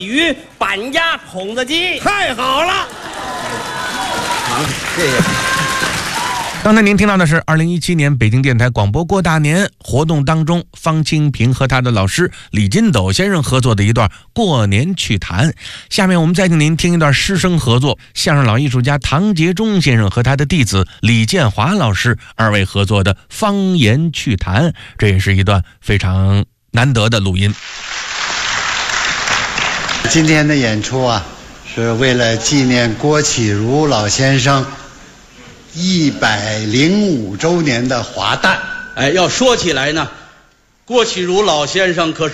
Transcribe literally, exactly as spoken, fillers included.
鱼板鸭孔子鸡， 太好了！ 好，谢谢。 刚才您听到的是二零一七年北京电台广播过大年活动当中，方清平和他的老师李金斗先生合作的一段过年趣谈。下面我们再请您听一段师生合作，相声老艺术家唐杰忠先生和他的弟子李建华老师二位合作的方言趣谈，这也是一段非常难得的录音。 今天的演出啊，是为了纪念郭启儒老先生一百零五周年的华诞。 哎，要说起来呢，郭启儒老先生可是